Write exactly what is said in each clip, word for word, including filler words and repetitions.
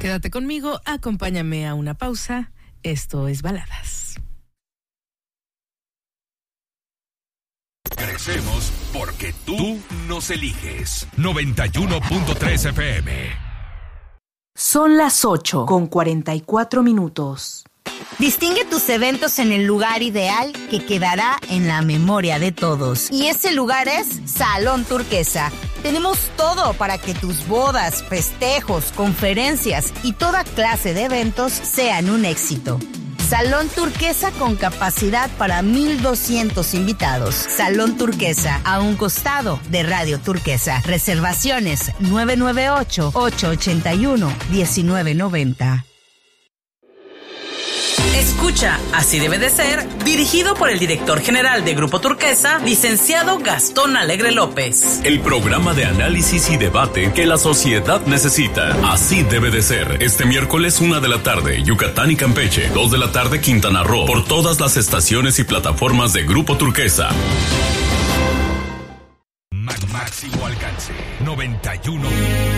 Quédate conmigo, acompáñame a una pausa. Esto es Baladas. Crecemos porque tú nos eliges. noventa y uno punto tres F M. Son las ocho con cuarenta y cuatro minutos. Distingue tus eventos en el lugar ideal que quedará en la memoria de todos. Y ese lugar es Salón Turquesa. Tenemos todo para que tus bodas, festejos, conferencias y toda clase de eventos sean un éxito. Salón Turquesa con capacidad para mil doscientos invitados. Salón Turquesa, a un costado de Radio Turquesa. Reservaciones nueve nueve ocho, ocho ocho uno, uno nueve nueve cero. Escucha Así debe de ser, dirigido por el director general de Grupo Turquesa, licenciado Gastón Alegre López. El programa de análisis y debate que la sociedad necesita. Así debe de ser. Este miércoles, una de la tarde, Yucatán y Campeche. Dos de la tarde, Quintana Roo. Por todas las estaciones y plataformas de Grupo Turquesa. Máximo alcance. noventa y uno.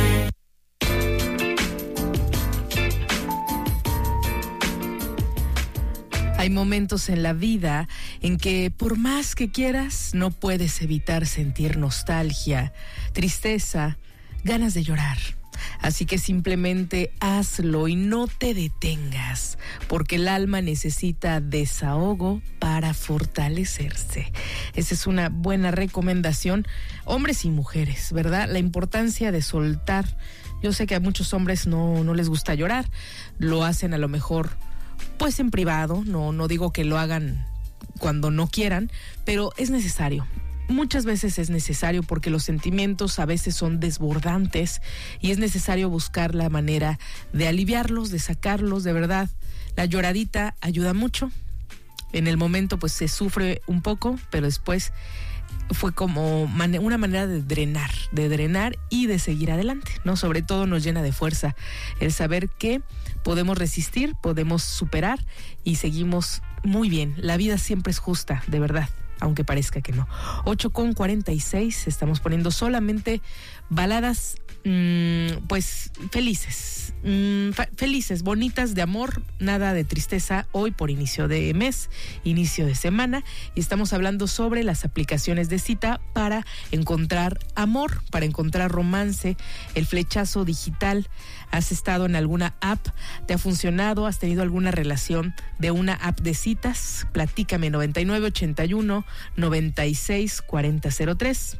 Hay momentos en la vida en que por más que quieras no puedes evitar sentir nostalgia, tristeza, ganas de llorar. Así que simplemente hazlo y no te detengas, porque el alma necesita desahogo para fortalecerse. Esa es una buena recomendación, hombres y mujeres, ¿verdad? La importancia de soltar. Yo sé que a muchos hombres no, no les gusta llorar, lo hacen a lo mejor pues en privado, no, no digo que lo hagan cuando no quieran, pero es necesario. Muchas veces es necesario porque los sentimientos a veces son desbordantes y es necesario buscar la manera de aliviarlos, de sacarlos, de verdad. La lloradita ayuda mucho. En el momento pues se sufre un poco, pero después fue como man- una manera de drenar, de drenar y de seguir adelante, ¿no? Sobre todo nos llena de fuerza el saber que podemos resistir, podemos superar y seguimos muy bien. La vida siempre es justa, de verdad, aunque parezca que no. ocho con cuarenta y seis, estamos poniendo solamente baladas mmm, pues felices, mmm, fa- felices, bonitas, de amor, nada de tristeza hoy por inicio de mes, inicio de semana, y estamos hablando sobre las aplicaciones de cita para encontrar amor, para encontrar romance, el flechazo digital. ¿Has estado en alguna app? ¿Te ha funcionado? ¿Has tenido alguna relación de una app de citas? Platícame, noventa y nueve ochenta y uno, noventa y seis cuarenta cero tres.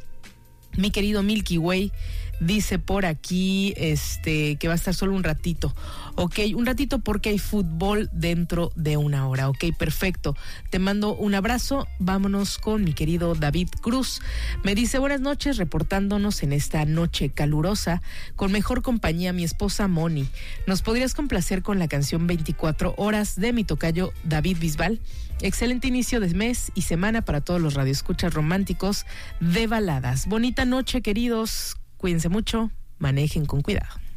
Mi querido Milky Way dice por aquí este que va a estar solo un ratito. Ok, un ratito porque hay fútbol dentro de una hora. Ok, perfecto. Te mando un abrazo. Vámonos con mi querido David Cruz. Me dice, buenas noches, reportándonos en esta noche calurosa, con mejor compañía mi esposa Moni. ¿Nos podrías complacer con la canción veinticuatro horas de mi tocayo David Bisbal? Excelente inicio de mes y semana para todos los radioescuchas románticos de baladas. Bonita noche, queridos. Cuídense mucho, manejen con cuidado.